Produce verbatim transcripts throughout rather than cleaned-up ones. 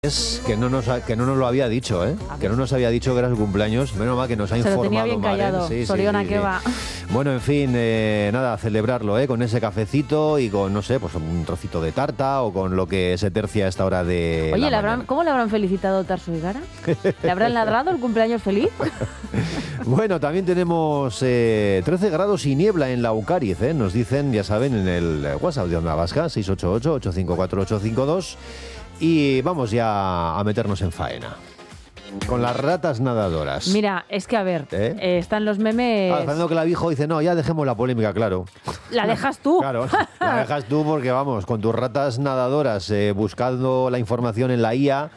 Es que no, nos ha, que no nos lo había dicho, ¿eh? Que no nos había dicho que era su cumpleaños. Menos mal que nos ha Se informado. lo tenía bien callado. Sí, Soriona, sí, sí, ¿qué sí. va? Bueno, en fin, eh, nada, celebrarlo, ¿eh? Con ese cafecito y con, no sé, pues un trocito de tarta o con lo que se tercia a esta hora de Oye, la ¿le habrán, mañana. ¿cómo le habrán felicitado Tarso y Gara? ¿Le habrán ladrado el cumpleaños feliz? Bueno, también tenemos eh, trece grados y niebla en la Ucariz, ¿eh? Nos dicen, ya saben, en el WhatsApp de Onda Vasca, seis ocho ocho, ocho cinco cuatro, ocho cinco dos. Y vamos ya a meternos en faena. Con las ratas nadadoras. Mira, es que a ver, ¿Eh? eh, están los memes... Ah, Fernando Clavijo dice, no, ya dejemos la polémica, claro. ¿La dejas tú? Claro, la dejas tú porque, vamos, con tus ratas nadadoras eh, buscando la información en la I A.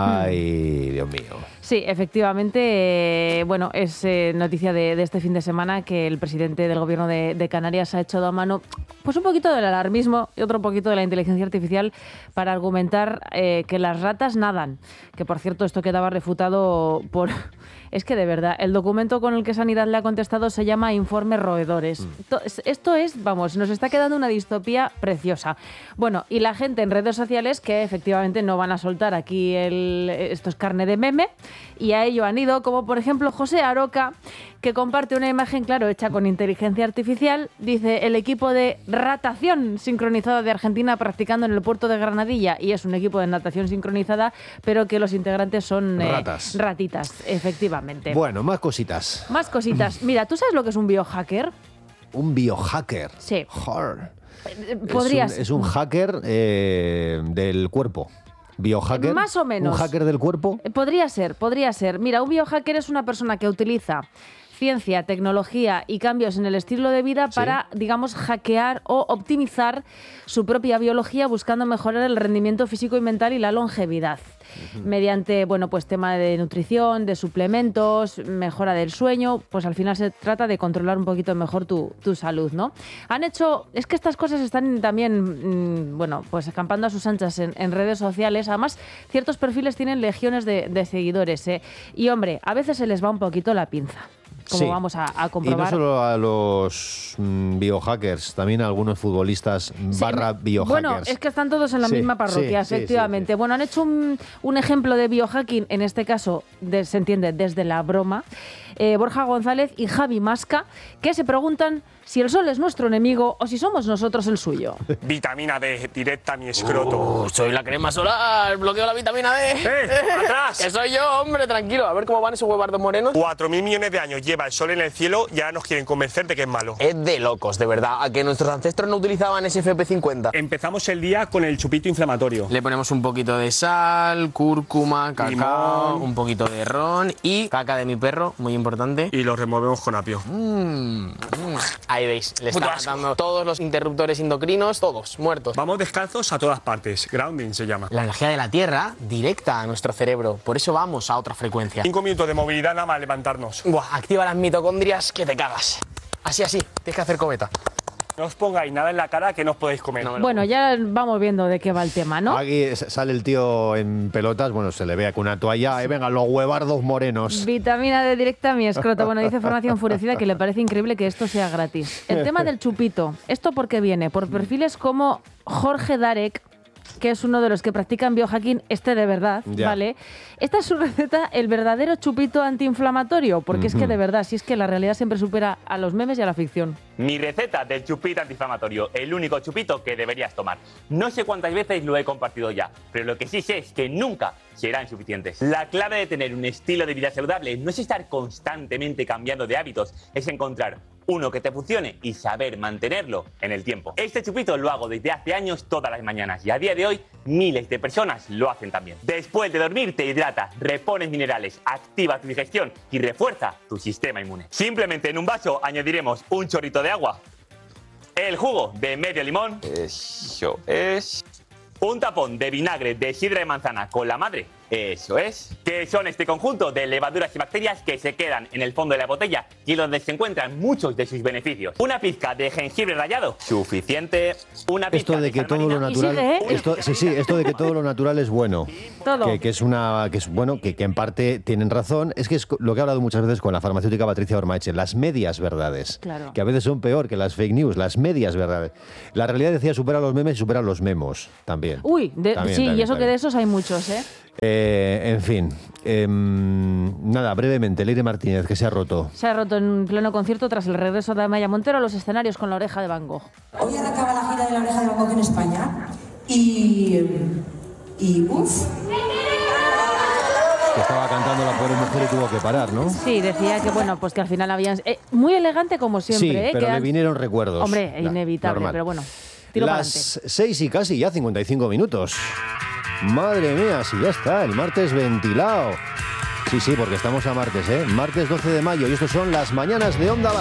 Ay, Dios mío. Sí, efectivamente, eh, bueno, es eh, noticia de, de este fin de semana que el presidente del gobierno de, de Canarias ha echado a mano pues un poquito del alarmismo y otro poquito de la inteligencia artificial para argumentar eh, que las ratas nadan. Que, por cierto, esto quedaba refutado por... Es que, de verdad, el documento con el que Sanidad le ha contestado se llama Informe Roedores. Mm. Esto, esto es, vamos, nos está quedando una distopía preciosa. Bueno, y la gente en redes sociales que efectivamente no van a soltar aquí el, esto es carne de meme, y a ello han ido, como por ejemplo José Aroca, que comparte una imagen, claro, hecha con inteligencia artificial. Dice, el equipo de ratación sincronizada de Argentina practicando en el puerto de Granadilla, y es un equipo de natación sincronizada, pero que los integrantes son eh, ratas. Ratitas, efectivamente. Bueno, más cositas. Más cositas. Mira, ¿tú sabes lo que es un biohacker? Un biohacker. Sí. Joder. Podrías... Es un, es un hacker eh, del cuerpo. ¿Biohacker? Más o menos. ¿Un hacker del cuerpo? Podría ser, podría ser. Mira, un biohacker es una persona que utiliza ciencia, tecnología y cambios en el estilo de vida para, sí, digamos, hackear o optimizar su propia biología buscando mejorar el rendimiento físico y mental y la longevidad. Uh-huh. Mediante, bueno, pues tema de nutrición, de suplementos, mejora del sueño, pues al final se trata de controlar un poquito mejor tu, tu salud, ¿no? Han hecho, es que estas cosas están también, mmm, bueno, pues acampando a sus anchas en, en redes sociales. Además, ciertos perfiles tienen legiones de, de seguidores, ¿eh? Y hombre, a veces se les va un poquito la pinza. Como sí, vamos a, a comprobar. Y no solo a los mm, biohackers, también a algunos futbolistas sí, barra biohackers. Bueno, es que están todos en la sí, misma parroquia, sí, efectivamente. Sí, sí, sí. Bueno, han hecho un, un ejemplo de biohacking, en este caso, de, se entiende, desde la broma. Eh, Borja González y Javi Masca, que se preguntan si el sol es nuestro enemigo o si somos nosotros el suyo. Vitamina D, directa a mi escroto. Uh, soy la crema solar, bloqueo la vitamina D. ¡Eh! ¡Atrás! Que soy yo, hombre, tranquilo. A ver cómo van esos huevardos morenos. Cuatro mil millones de años lleva el sol en el cielo y ahora nos quieren convencer de que es malo. Es de locos, de verdad. ¿A que nuestros ancestros no utilizaban ese F P cincuenta? Empezamos el día con el chupito inflamatorio. Le ponemos un poquito de sal, cúrcuma, cacao, limón, un poquito de ron y caca de mi perro, muy importante. Y lo removemos con apio. Mm, mm. Ahí veis, le están matando todos los interruptores endocrinos, todos muertos. Vamos descalzos a todas partes. Grounding se llama. La energía de la Tierra directa a nuestro cerebro. Por eso vamos a otra frecuencia. Cinco minutos de movilidad nada más levantarnos. Buah, activa las mitocondrias que te cagas. Así, así, tienes que hacer cometa. No os pongáis nada en la cara que no os podéis comer. No, bueno, ya vamos viendo de qué va el tema, ¿no? Aquí sale el tío en pelotas, bueno, se le ve con una toalla, sí. Y venga, los huevardos morenos. Vitamina D directa a mi escroto. Bueno, dice Formación Enfurecida que le parece increíble que esto sea gratis. El tema del chupito, ¿esto por qué viene? Por perfiles como Jorge Darek, que es uno de los que practican biohacking, este de verdad, ya. ¿Vale? Esta es su receta, el verdadero chupito antiinflamatorio, porque uh-huh. es que de verdad, si es que la realidad siempre supera a los memes y a la ficción. Mi receta del chupito antiinflamatorio, el único chupito que deberías tomar. No sé cuántas veces lo he compartido ya, pero lo que sí sé es que nunca serán suficientes. La clave de tener un estilo de vida saludable no es estar constantemente cambiando de hábitos, es encontrar uno que te funcione y saber mantenerlo en el tiempo. Este chupito lo hago desde hace años todas las mañanas y a día de hoy miles de personas lo hacen también. Después de dormir te hidrata, repones minerales, activa tu digestión y refuerza tu sistema inmune. Simplemente en un vaso añadiremos un chorrito de agua, el jugo de medio limón, eso es, un tapón de vinagre de sidra de manzana con la madre, eso es, que son este conjunto de levaduras y bacterias que se quedan en el fondo de la botella y donde se encuentran muchos de sus beneficios. Una pizca de jengibre rallado, suficiente. Una pizca esto de que todo lo natural, sigue, ¿eh? esto, sí, sí, esto de que todo lo natural es bueno. Todo. Que, que es una, que es bueno, que, que en parte tienen razón. Es que es lo que he hablado muchas veces con la farmacéutica Patricia Ormaeche, las medias verdades, claro. Que a veces son peor que las fake news, las medias verdades. La realidad, decía, supera los memes y supera los memos también. también. Uy, de, también, sí, también, y eso también. que de esos hay muchos, ¿eh? Eh, en fin, eh, nada, brevemente, Leire Martínez, que se ha roto. Se ha roto en pleno concierto tras el regreso de Amaya Montero a los escenarios con La Oreja de Van Gogh. Hoy arrancaba la gira de La Oreja de Van Gogh en España y... y uff... Que estaba cantando la pobre mujer y tuvo que parar, ¿no? Sí, decía que bueno, pues que al final habían... Eh, muy elegante como siempre, Sí, ¿eh? pero que le han- vinieron recuerdos. Hombre, Nah, inevitable, normal. pero bueno, tiro para adelante. Las seis y casi ya cincuenta y cinco minutos. Madre mía, si ya está, el martes ventilado. Sí, sí, porque estamos a martes, ¿eh? Martes doce de mayo y estos son las mañanas de Onda Vasca.